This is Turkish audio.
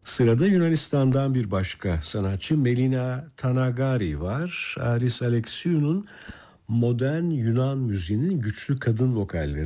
Sırada Yunanistan'dan bir başka sanatçı Melina Tanagari var. Aris Alexiou'nun modern Yunan müziğinin güçlü kadın vokalleri